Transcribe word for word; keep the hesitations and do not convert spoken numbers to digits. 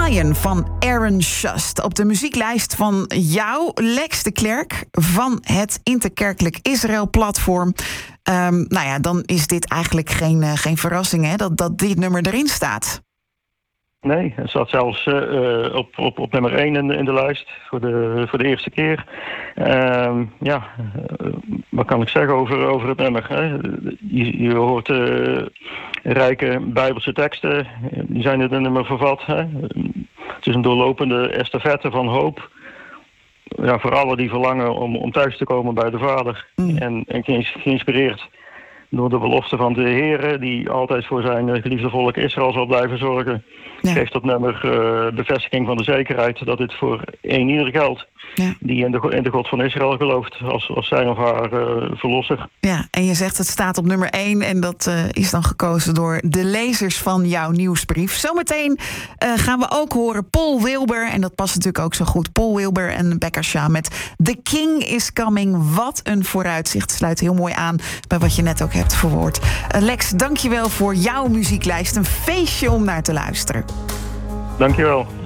Zion van Aaron Shust. Op de muzieklijst van jou, Lex de Klerk, van het Interkerkelijk Israël-platform. Um, nou ja, dan is dit eigenlijk geen, uh, geen verrassing, hè, dat, dat dit nummer erin staat. Nee, het staat zelfs uh, op, op, op nummer één in, in de lijst voor de, voor de eerste keer. Uh, ja, uh, wat kan ik zeggen over, over het nummer? Hè? Je, je hoort uh, rijke Bijbelse teksten, die zijn in het nummer vervat. Hè? Het is een doorlopende estafette van hoop. Ja, voor allen die verlangen om, om thuis te komen bij de Vader. Mm. En, en geïnspireerd door de belofte van de Heer, die altijd voor zijn geliefde volk Israël zal blijven zorgen, ja. geeft dat nummer uh, bevestiging van de zekerheid dat dit voor één ieder geldt. Ja. Die in de, in de God van Israël gelooft als, als zijn of haar uh, verlosser. Ja, en je zegt het staat op nummer één en dat uh, is dan gekozen door de lezers van jouw nieuwsbrief. Zometeen uh, gaan we ook horen Paul Wilbur, en dat past natuurlijk ook zo goed. Paul Wilbur en Becca Shah met The King is Coming. Wat een vooruitzicht. Sluit heel mooi aan bij wat je net ook hebt verwoord. Uh, Lex, dankjewel voor jouw muzieklijst. Een feestje om naar te luisteren. Dankjewel.